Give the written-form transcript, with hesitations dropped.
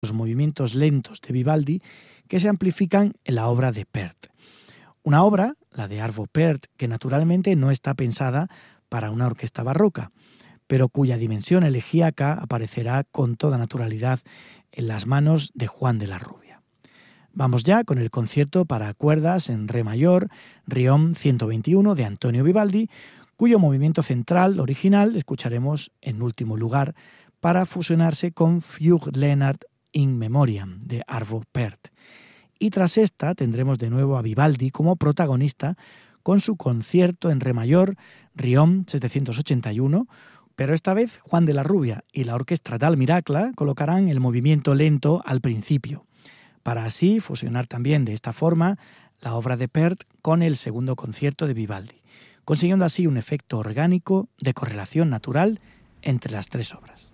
los movimientos lentos de Vivaldi que se amplifican en la obra de Pärt. Una obra, la de Arvo Pärt, que naturalmente no está pensada para una orquesta barroca, pero cuya dimensión elegíaca aparecerá con toda naturalidad en las manos de Juan de la Rubia. Vamos ya con el concierto para cuerdas en re mayor, Riom 121 de Antonio Vivaldi, cuyo movimiento central original escucharemos en último lugar para fusionarse con Fugue Lennart in Memoriam de Arvo Pärt. Y tras esta tendremos de nuevo a Vivaldi como protagonista con su concierto en re mayor, Riom 781, pero esta vez Juan de la Rubia y la Orquestra dal Miracla colocarán el movimiento lento al principio, para así fusionar también de esta forma la obra de Pärt con el segundo concierto de Vivaldi, consiguiendo así un efecto orgánico de correlación natural entre las tres obras.